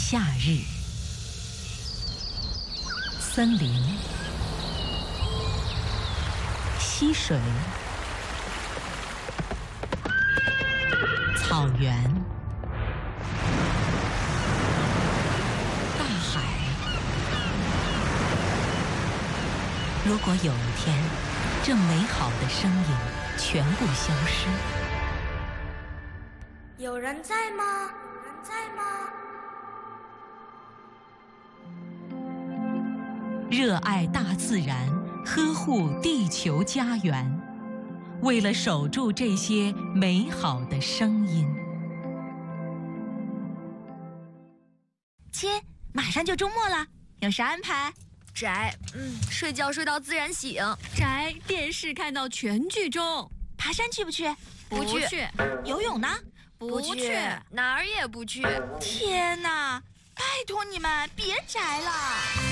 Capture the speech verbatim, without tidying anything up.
夏日，森林、溪水、草原、大海。如果有一天，这美好的声音全部消失， 有人在吗？有人在吗？ 热爱大自然，呵护地球家园，为了守住这些美好的声音。 亲，马上就周末了，有啥安排？ 宅，嗯，睡觉睡到自然醒。 宅，电视看到全剧终。 爬山去不去？ 不去。 去。 游泳呢？ 不去，哪儿也不去。 天哪！拜托你们别宅了。